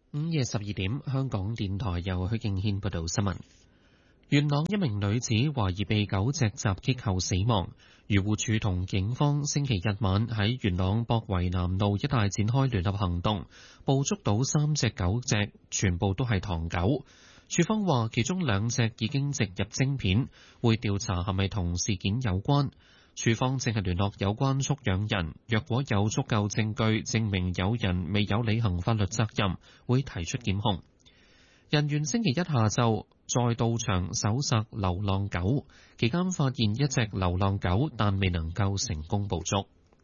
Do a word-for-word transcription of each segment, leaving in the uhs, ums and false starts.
午夜十二點，香港電台由許敬軒報道新聞。元朗一名女子懷疑被狗隻襲擊後死亡，漁護署同警方星期日晚喺元朗博圍南路一帶展開聯合行動，捕捉到三隻狗隻，全部都係唐狗。署方話，其中兩隻已經植入晶片，會調查係咪同事件有關。署方正係聯絡有關畜養人，若果有足夠證據證明有人未有履行法律責任，會提出檢控。人員星期一下晝再到場搜索流浪狗，期間發現一隻流浪狗，但未能夠成功捕捉。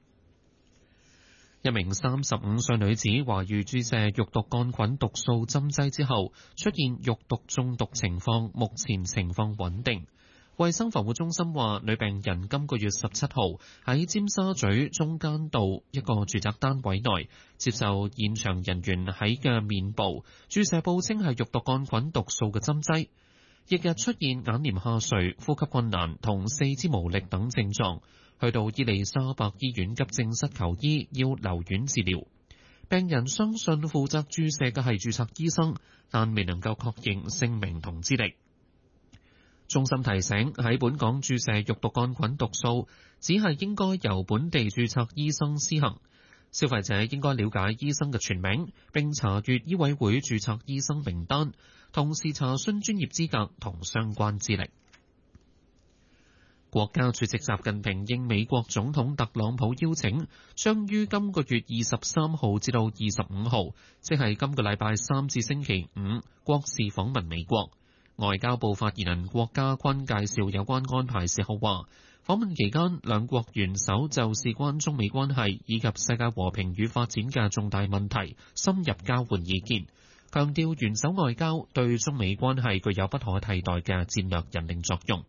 一名三十五歲女子懷疑注射肉毒桿菌毒素針劑之後出現肉毒中毒情況，目前情況穩定。衛生防護中心話，女病人今個月十七號喺尖沙咀中間道一個住宅單位內接受現場人員喺嘅面部注射報稱係肉毒桿菌毒素嘅針劑，翌日出現眼簾下垂、呼吸困難同四肢無力等症狀，去到伊利沙伯醫院急症室求醫，要留院治療。病人相信負責注射嘅係註冊醫生，但未能夠確認姓名同資歷。中心提醒，喺本港注射肉毒桿菌毒素只係應該由本地註冊醫生施行，消費者應該了解醫生嘅全名，並查閱醫委會註冊醫生名單，同時查詢專業資格同相關資歷。國家主席習近平應美國總統特朗普邀請，將於今個月二十三號至到二十五號，即係今個禮拜三至星期五，國事訪問美國。外交部發言人郭家坤介紹有關安排時候話，訪問期間兩國元首就事關中美關係以及世界和平與發展嘅重大問題深入交換意見，強調元首外交對中美關係具有不可替代嘅戰略引領作用。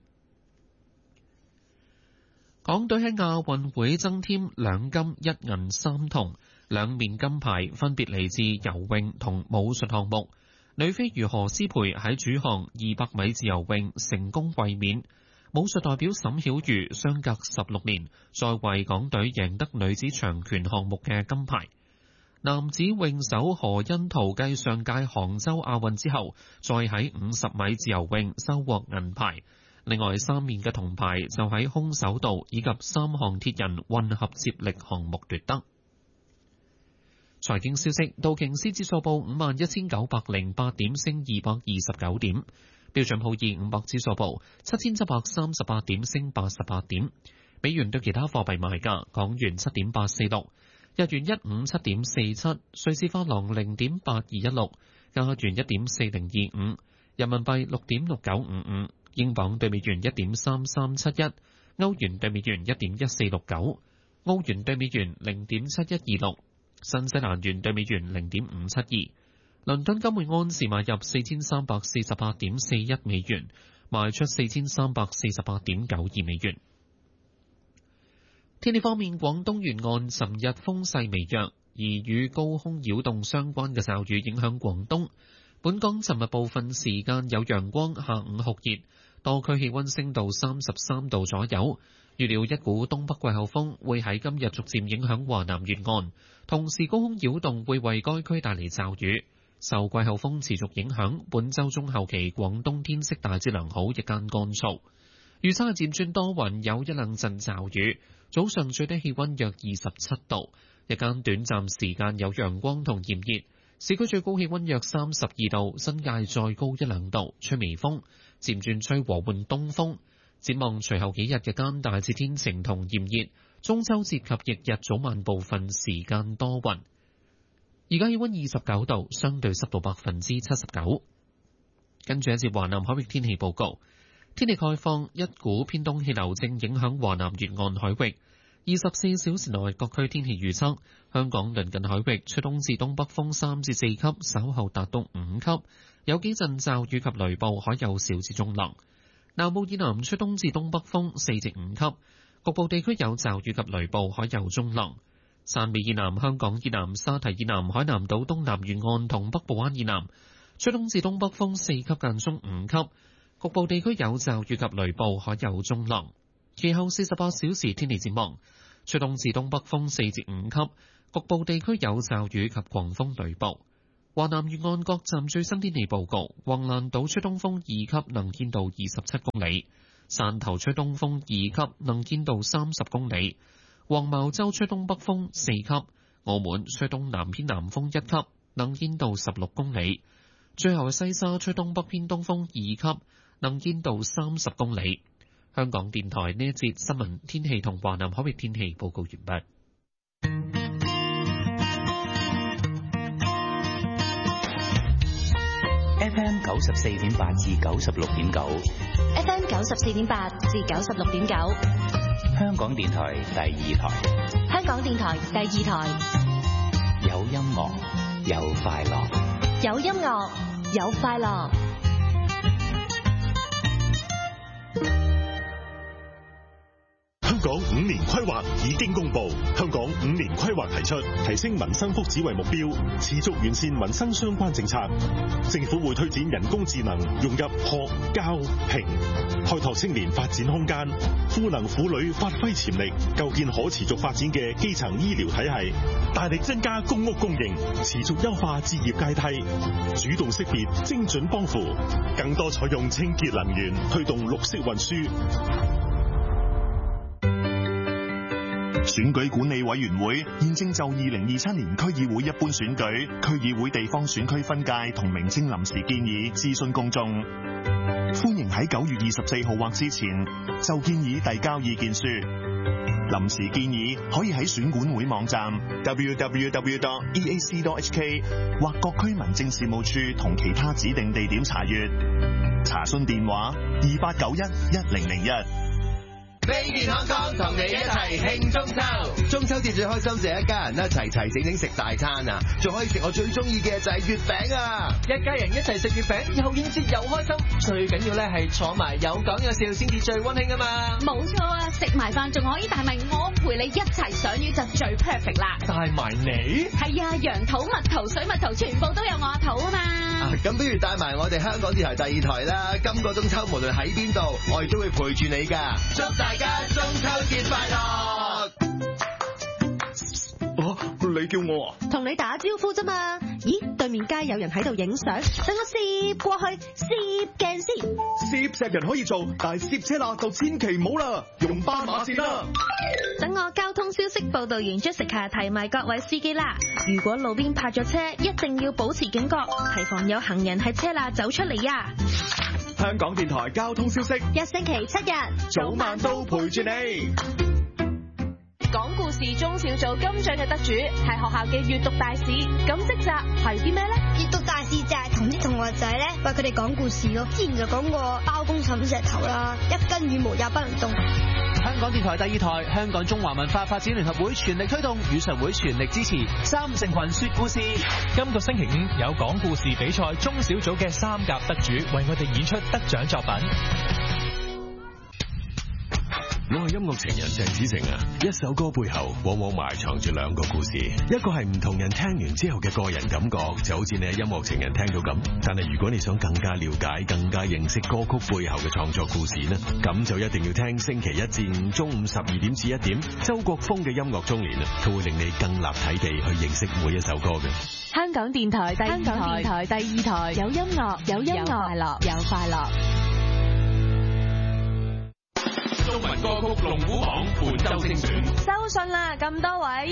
港隊喺亞運會增添兩金一銀三銅，兩面金牌分別嚟自游泳同武術項目。女飛魚何詩蓓喺主項二百米自由泳成功衛冕，武術代表沈曉瑜相隔十六年再為港隊贏得女子長拳項目嘅金牌。男子泳手何恩圖繼上屆杭州亞運之後，再喺五十米自由泳收穫銀牌。另外三面嘅銅牌就喺空手道以及三項鐵人混合接力項目奪得。財經消息，道瓊斯指數報五萬一千九百零八點，升二百二十九點；標準普爾五百指數報七千七百三十八點，升八十八點。美元對其他貨幣賣價：港元七點八四六，日元一五七點四七，瑞士法郎零點八二一六，加元一點四零二五，人民幣六點六九五五，英鎊對美元一點三三七一，歐元對美元一點一四六九，澳元對美元零點七一二六。新西蘭元對美元零點五七二，倫敦金每安士買入四千三百四十八點四一美元，賣出四千三百四十八點九二美元。天氣方面，廣東沿岸尋日風勢微弱，而與高空擾動相關嘅驟雨影響廣東。本港尋日部分時間有陽光，下午酷熱，多區氣溫升到三十三度左右。預料一股東北季候風會喺今日逐漸影響華南沿岸，同時高空擾動會為該區帶嚟驟雨。受季候風持續影響，本週中後期廣東天色大致良好，日間乾燥。預測係漸轉多雲，有一兩陣驟雨。早上最低氣溫約二十七度，日間短暫時間有陽光同炎熱。市區最高氣溫約三十二度，新界再高一兩度，吹微風，漸轉吹和緩東風。展望隨後幾日日間大致天晴同炎熱，中秋節及翌日早晚部分時間多雲。而家氣溫二十九度，相對濕度百分之七十九。跟住一節華南海域天氣報告，天氣概況，一股偏東氣流正影響華南沿岸海域。二十四小時內各區天氣預測，香港鄰近海域吹東至東北風三至四級，稍後達到五級，有幾陣驟雨及雷暴，海有小至中浪。南澳以南吹東至東北風四至五級，局部地區有驟雨及雷暴，海有中浪。汕尾以南、香港以南、沙堤以南、海南島東南沿岸同北部灣以南吹東至東北風四級間中五級，局部地區有驟雨及雷暴，海有中浪。其後四十八小時天氣展望，吹東至東北風四至五級，局部地區有驟雨及狂風雷暴。 華南沿岸各站最新天氣報告：橫瀾島吹東風二級，能見度二十七公里；汕頭吹東風二級，能見度三十公里；黃茅洲吹東北風四級；澳門吹東南偏南風一級，能見度十六公里；最後西沙吹東北偏東風二級，能見度三十公里。香港電台呢一節新聞天氣同華南海域天氣報告完畢。 F M 九十四點八至九十六點九 ，F M 九十四點八至九十六點九， 香港電台第二台， 香港電台第二台， 有音樂，有快樂， 有音樂，有快樂。 香港五年規劃已經公布，香港五年規劃提出提升民生福祉為目標，持續完善民生相關政策。政府會推展人工智能融入學、教、評，開拓青年發展空間，賦能婦女發揮潛力，構建可持續發展嘅基層醫療體系，大力增加公屋供應，持續優化置業階梯，主動識別精準幫扶，更多採用清潔能源，推動綠色運輸。 選舉管理委員會現正就二零二七年區議會一般選舉、區議會地方選區分界同名稱臨時建議諮詢公眾，歡迎喺九月二十四號或之前就建議遞交意見書。臨時建議可以喺選管會網站 double-u double-u double-u dot e a c dot h k 或各區民政事務處同其他指定地點查閱。查詢電話二八九一一零零一。 飛健康康同你一齊慶中秋，中秋節最開心就係一家人一齊齊整整食大餐啊！仲可以食我最中意嘅就係月餅啊！ 一家人一齊食月餅，又應節又開心，最緊要咧係坐埋有講有笑先至最溫馨啊嘛！ 冇錯啊，食埋飯仲可以帶埋我陪你一齊賞月就最 perfect 啦！ 帶埋你？係啊，羊肚、蜜桃、水蜜桃全部都有我肚啊嘛！ 啊，咁不如帶埋我哋香港電台第二台啦！今個中秋無論喺邊度，我哋都會陪住你噶，祝大家中秋節快樂！ 哦，你叫我啊？ 同你打招呼啫嘛。咦，對面街有人喺度影相，等我攝過去，攝鏡先。 攝石人可以做，但係攝車罅就千祈唔好啦，用斑馬線啦。 等我交通消息報道員 Jessica 提埋各位司機啦。如果路邊泊咗車，一定要保持警覺，提防有行人喺車罅走出嚟呀。 香港電台交通消息， 一星期七日， 早晚都陪住你。 講故事中小組金獎嘅得主係學校嘅閱讀大使，咁職責係啲咩呢？ 閱讀大使就係同啲同學仔咧為佢哋講故事咯。之前就講過包公揼石頭啦，一根羽毛也不能動。 香港電台第二台，香港中華文化發展聯合會全力推動，語常會全力支持三成群說故事。 今個星期五有講故事比賽中小組嘅三甲得主為我哋演出得獎作品。 我係音樂情人鄭子誠啊！一首歌背後往往埋藏住兩個故事，一個係唔同人聽完之後嘅個人感覺，就好似你喺音樂情人聽到咁。但係如果你想更加了解、更加認識歌曲背後嘅創作故事呢，咁就一定要聽星期一至五中午十二點至一點周國峰嘅音樂中年啊，佢會令你更立體地去認識每一首歌嘅。 香港電台第二台，香港電台第二台，有音樂，有音樂，有快樂，有快樂。 中文歌曲龍虎榜本周精選， 收信啦，咁多位。